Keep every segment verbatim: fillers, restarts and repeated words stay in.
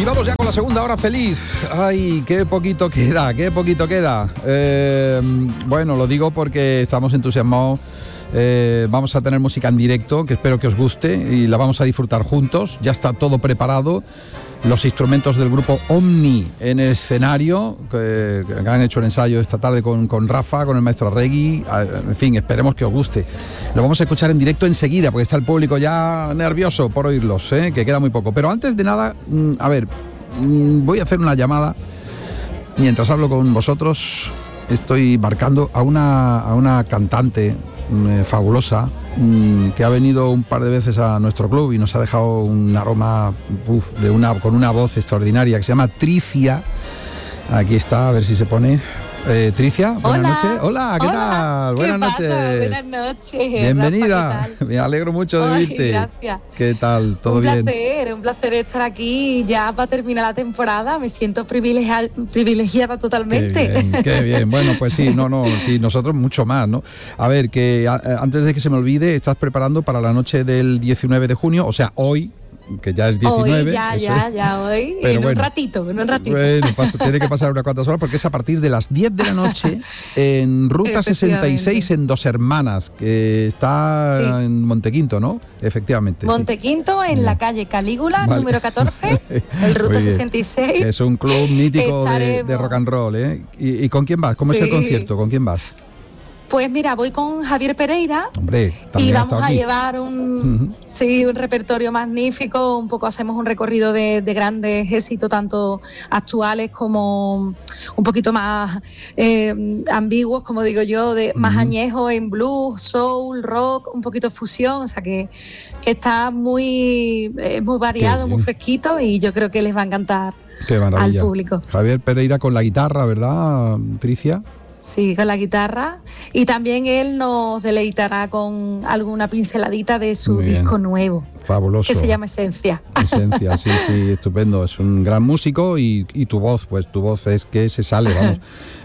vamos ya con la segunda hora feliz. Ay, qué poquito queda, qué poquito queda. Eh, bueno, lo digo porque estamos entusiasmados. Eh, vamos a tener música en directo, que espero que os guste, y la vamos a disfrutar juntos. Ya está todo preparado. Los instrumentos del grupo Omni en el escenario, que, que han hecho el ensayo esta tarde con, con Rafa, con el maestro Arregui. En fin, esperemos que os guste. Lo vamos a escuchar en directo enseguida, porque está el público ya nervioso por oírlos, ¿eh? Que queda muy poco. Pero antes de nada, a ver, voy a hacer una llamada. Mientras hablo con vosotros, estoy marcando a una, a una cantante eh, fabulosa, que ha venido un par de veces a nuestro club y nos ha dejado un aroma uf, de una, con una voz extraordinaria, que se llama Tricia. Aquí está, a ver si se pone. Eh, Tricia, buenas Hola. noches. Hola, ¿qué Hola. tal? ¿Qué Buenas pasa? noches. Buenas noches. Bienvenida. Rafa, ¿qué tal? Me alegro mucho de Ay, verte. gracias. ¿Qué tal? ¿Todo un bien? placer, un placer estar aquí ya para terminar la temporada. Me siento privilegiada, privilegiada totalmente. Qué bien, qué bien. Bueno, pues sí, no, no, sí, nosotros mucho más, ¿no? A ver, que a, antes de que se me olvide, estás preparando para la noche del diecinueve de junio, o sea, hoy, que ya es diecinueve. Hoy, ya, ya, es. ya, hoy. Pero en bueno, un ratito, en un ratito. Bueno, pasa, tiene que pasar unas cuantas horas porque es a partir de las diez de la noche en Ruta sesenta y seis en Dos Hermanas, que está sí. en Montequinto, ¿no? Efectivamente. Montequinto, sí. en la calle Calígula, vale. número catorce, el Ruta sesenta y seis. Es un club mítico de, de rock and roll, ¿eh? ¿Y, y con quién vas? ¿Cómo sí. es el concierto? ¿Con quién vas? Pues mira, voy con Javier Pereira. Hombre, y vamos a llevar un, uh-huh. sí, un repertorio magnífico. Un poco hacemos un recorrido de, de grandes éxitos, tanto actuales como un poquito más eh, ambiguos, como digo yo, de uh-huh. más añejos en blues, soul, rock, un poquito de fusión. O sea que, que está muy, eh, muy variado, muy fresquito, y yo creo que les va a encantar al público. Javier Pereira con la guitarra, ¿verdad, Tricia? Sí, con la guitarra, y también él nos deleitará con alguna pinceladita de su disco nuevo. Fabuloso. Que se llama Esencia. Esencia, sí, sí, estupendo. Es un gran músico y, y tu voz, pues tu voz es que se sale, vamos.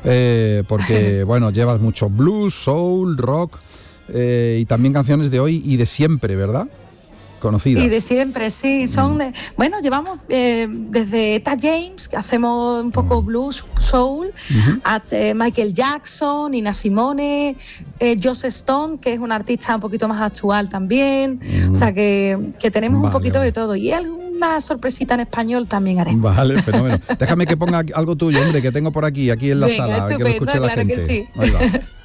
Eh, porque, bueno, llevas mucho blues, soul, rock eh, y también canciones de hoy y de siempre, ¿verdad? Conocidas. Y de siempre, sí. Son, mm. bueno, llevamos eh, desde Etta James, que hacemos un poco mm. blues, soul, uh-huh. a eh, Michael Jackson, Nina Simone, eh, Joss Stone, que es un artista un poquito más actual también. Mm. O sea, que, que tenemos vale, un poquito vale. de todo. Y alguna sorpresita en español también haremos. Vale, fenómeno. Déjame que ponga algo tuyo, hombre, que tengo por aquí, aquí en la Venga, sala. estupendo, Que lo escuche la claro gente. que sí. Ahí va.